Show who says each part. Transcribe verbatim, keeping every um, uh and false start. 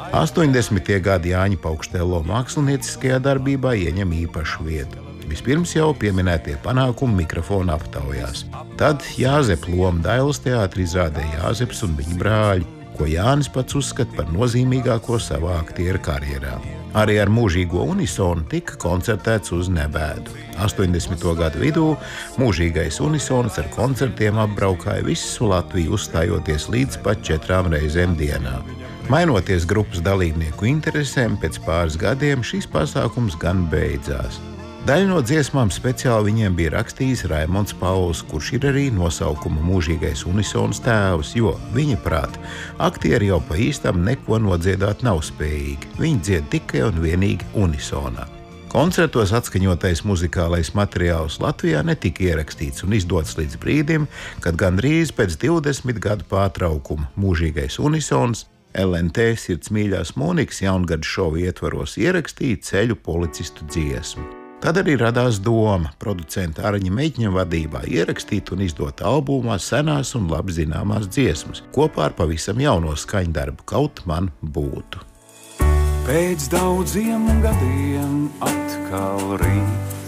Speaker 1: astoņdesmitie gadi Jāņa Paukštelo mākslinieckajā darbībā ieņem īpašu vietu. Vispirms jau pieminētie panākumi mikrofona aptaujās. Tad Jāzepa loma Dailes teātrī izrādē Jāzeps un viņa brāļi, ko Jānis pats uzskata par nozīmīgāko savā aktieru karjerā. Arī ar mūžīgo unisonu tika koncertēts uz nebēdu. astoņdesmito gadu vidū mūžīgais unisons ar koncertiem apbraukāja visu Latviju, uzstājoties līdz pat četrām reizēm dienā. Mainoties grupas dalībnieku interesēm, pēc pāris gadiem šis pasākums gan beidzās. Daļu no dziesmām speciāli viņiem bija rakstījis Raimonds Pauls, kurš ir arī nosaukuma mūžīgais unisons tēvs, jo viņa prāt, aktieri jau pa īstam neko nodziedāt nav spējīgi. Viņi dzied tikai un vienīgi unisonā. Koncertos atskaņotais muzikālais materiāls Latvijā netika ierakstīts un izdots līdz brīdim, kad gandrīz pēc divdesmit gadu pārtraukuma mūžīgais unisons L N T Sirds mīļās Monikas jaungada šovu ietvaros ierakstīja Ceļu policistu dziesmu. Tad arī radās doma producenta Arņa Meģņa vadībā ierakstīt un izdot albumā senās un labi zināmās dziesmas, kopā ar pavisam jauno skaņdarbu Kaut man būtu.
Speaker 2: Pēc daudziem gadiem atkal rīt